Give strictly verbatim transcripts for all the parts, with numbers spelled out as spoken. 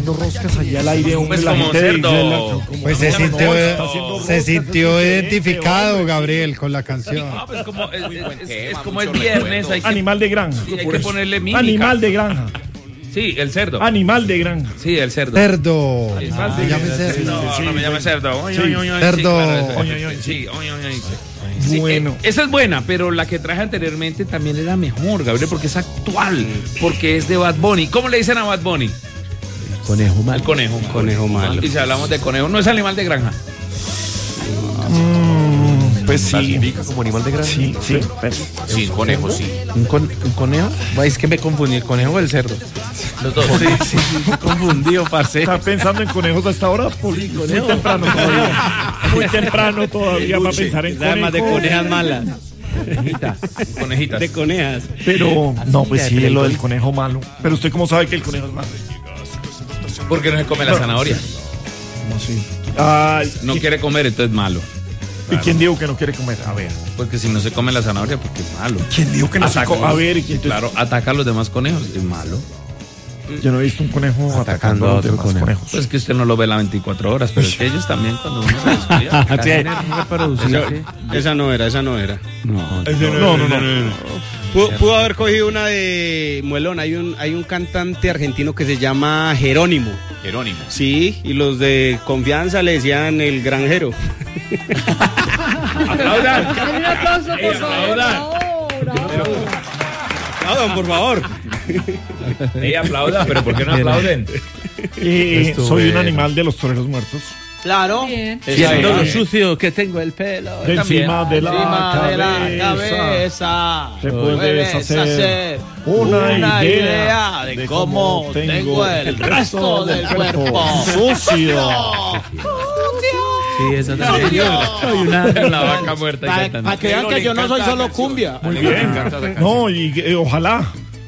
haciendo roscas allá al aire, hombre, Pues la como gente de cerdo. Isla, como- Pues se no, sintió, no, está haciendo se roscas, sintió es identificado, hombre, Gabriel, con la canción. Ah, pues como es, es- es- es tema, como es mucho viernes, recuerdo. hay que, Animal de granja. sí, hay que ponerle mímica. Animal de granja. Sí, el cerdo. Animal de granja. Sí, el cerdo. Cerdo. Animal Se de llama granja. cerdo. No, Sí, no me llame cerdo. Oy, sí. oy, oy, oy, Cerdo. sí, claro, eso- Oy, oy, oy, sí, oy, oy, oy. Sí, Bueno. eh, esa es buena, pero la que traje anteriormente también era mejor, Gabriel, porque es actual, porque es de Bad Bunny. ¿Cómo le dicen a Bad Bunny? Conejo malo. El conejo. Conejo malo. Y si hablamos de conejo, no es animal de granja. Mm, pues sí. Clasifica como animal de granja. Sí, sí. pero- Sí, conejo, sí. ¿Un, con- un conejo? Va, Es que me confundí, el conejo o el cerdo. Los dos. Sí, sí, sí, confundido, parce. ¿Está pensando en conejos hasta ahora? Muy temprano todavía. Muy temprano todavía para pensar en Además de conejos. conejas malas. Conejitas. De conejas. Pero, no, pues sí, es lo del conejo malo. Pero usted cómo sabe que el conejo es malo. Porque no se come la zanahoria. ¿Cómo así? Ay, No ¿y, quiere comer, entonces es malo. ¿y quién dijo que no quiere comer? A ver. Porque si no se come la zanahoria, porque es malo. ¿Quién dijo que no se Ataca- come? A ver, ¿y quién- Claro, ataca a los demás conejos, es malo. Yo no he visto un conejo atacando, Atacando a a los otro demás conejo. conejos. Pues que usted no lo ve las veinticuatro horas, pero es que ellos también cuando uno se descuida. Sí. Reproducirse. Esa no era, esa no era. No. No, no, no. Pudo, pudo haber cogido una de Muelón. Hay un, hay un cantante argentino que se llama Jerónimo. Jerónimo. Sí, y los de confianza le decían el granjero. ¡Aplaudan! Un aplauso, por favor. aplaudan. Aplaudan, por favor. Ey, aplaudan, pero ¿por qué no aplauden? Eh, Estuve- soy un animal de los toreros muertos. Claro. Bien. Siendo lo sucio que tengo el pelo. De encima de la Encima de la cabeza. cabeza. Te puedes puedes hacer hacer una una idea idea de cómo tengo el resto del cuerpo. Sucio. Sí, esa también. Soy una. La vaca muerta y cantando. Para que vean que yo no soy solo cumbia. Muy bien. No, y eh, ojalá.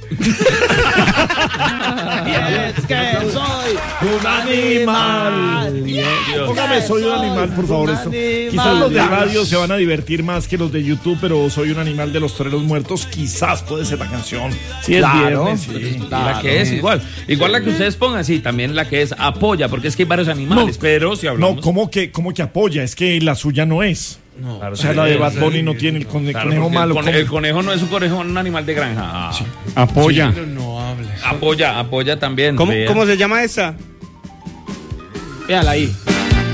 Y es que soy un animal. Póngame, soy un animal, por favor. Esto. Quizás los de radio se van a divertir más que los de YouTube, pero soy un animal de los toreros muertos. Quizás puede ser la canción. Sí, es Claro, viernes, sí. La que es igual. Igual la que ustedes pongan, sí, también la que es apoya, porque es que hay varios animales, No, pero si hablamos... No, ¿cómo que, ¿cómo que apoya? Es que la suya no es. Claro, O sea, sí, la de sí, Bad sí. Bunny no tiene el cone- Claro, conejo porque malo. El, cone- ¿cómo? el conejo no es un conejo, un animal de granja. Ah. Apoya. No hables. Apoya, apoya también. ¿Cómo, vea. ¿Cómo se llama esa? Véala ahí.